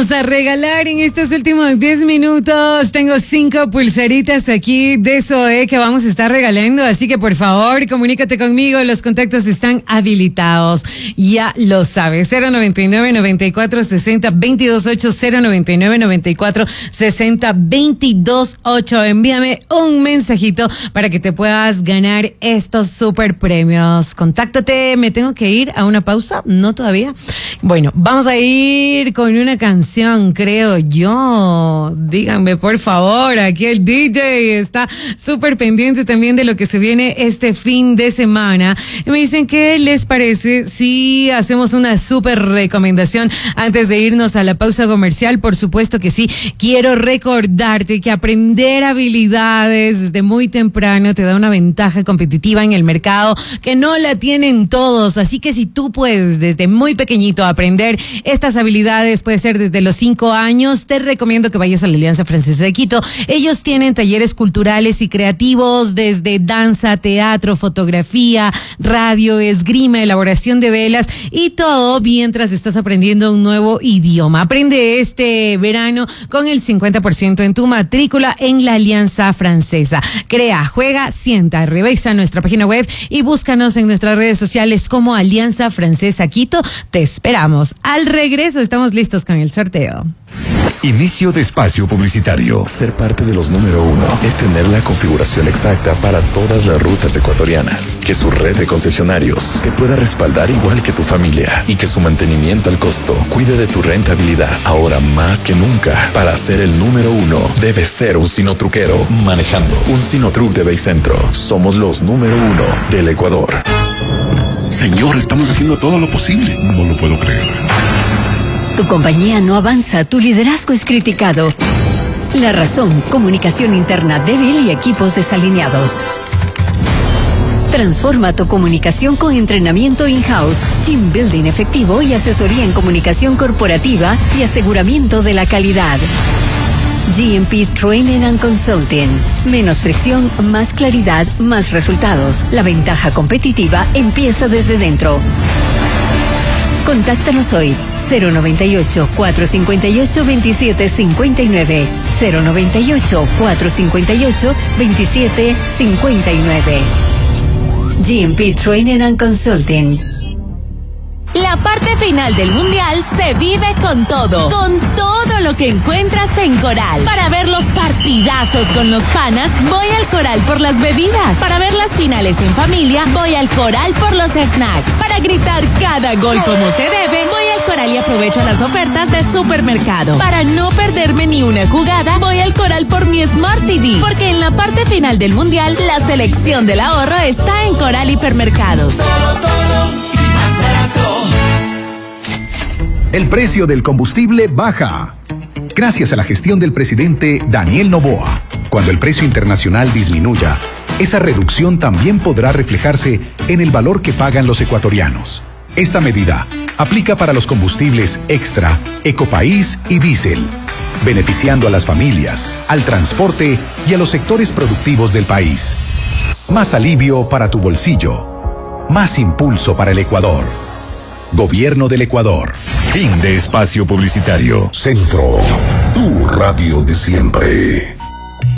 vamos a regalar en estos últimos 10 minutos. Tengo 5 pulseritas aquí de Zoe que vamos a estar regalando, así que por favor, comunícate conmigo, los contactos están habilitados. Ya lo sabes, 099-9460-228, 099-9460-228. Envíame un mensajito para que te puedas ganar estos super premios. Contáctate, me tengo que ir a una pausa, no todavía. Bueno, vamos a ir con una canción, creo yo. Díganme, por favor, aquí el DJ está súper pendiente también de lo que se viene este fin de semana. Y me dicen, ¿qué les parece si hacemos una súper recomendación antes de irnos a la pausa comercial? Por supuesto que sí. Quiero recordarte que aprender habilidades desde muy temprano te da una ventaja competitiva en el mercado que no la tienen todos. Así que si tú puedes desde muy pequeñito aprender estas habilidades, puede ser desde los 5 años, te recomiendo que vayas a la Alianza Francesa de Quito. Ellos tienen talleres culturales y creativos desde danza, teatro, fotografía, radio, esgrima, elaboración de velas y todo mientras estás aprendiendo un nuevo idioma. Aprende este verano con el 50% en tu matrícula en la Alianza Francesa. Crea, juega, sienta, revisa nuestra página web y búscanos en nuestras redes sociales como Alianza Francesa Quito. Te esperamos. Al regreso estamos listos con el sorteo. Inicio de espacio publicitario. Ser parte de los número 1 es tener la configuración exacta para todas las rutas ecuatorianas, que su red de concesionarios te pueda respaldar igual que tu familia y que su mantenimiento al costo cuide de tu rentabilidad. Ahora más que nunca, para ser el número 1 debes ser un sinotruquero manejando un Sinotruc de Baycentro. Somos los número 1 del Ecuador. Señor, estamos haciendo todo lo posible. No lo puedo creer. Tu compañía no avanza, tu liderazgo es criticado. La razón, comunicación interna débil y equipos desalineados. Transforma tu comunicación con entrenamiento in-house, team building efectivo y asesoría en comunicación corporativa y aseguramiento de la calidad. GMP Training and Consulting. Menos fricción, más claridad, más resultados. La ventaja competitiva empieza desde dentro. Contáctanos hoy, 098-458-2759, 098-458-2759. GMP Training and Consulting. La parte final del Mundial se vive con todo lo que encuentras en Coral. Para ver los partidazos con los panas, voy al Coral por las bebidas. Para ver las finales en familia, voy al Coral por los snacks. Para gritar cada gol como se debe, voy al Coral y aprovecho las ofertas de supermercado. Para no perderme ni una jugada, voy al Coral por mi Smart TV. Porque en la parte final del Mundial, la selección del ahorro está en Coral Hipermercados. El precio del combustible baja. Gracias a la gestión del presidente Daniel Noboa. Cuando el precio internacional disminuya, esa reducción también podrá reflejarse en el valor que pagan los ecuatorianos. Esta medida aplica para los combustibles extra, Ecopaís y diésel, beneficiando a las familias, al transporte y a los sectores productivos del país. Más alivio para tu bolsillo. Más impulso para el Ecuador. Gobierno del Ecuador. Fin de espacio publicitario. Centro, tu radio de siempre.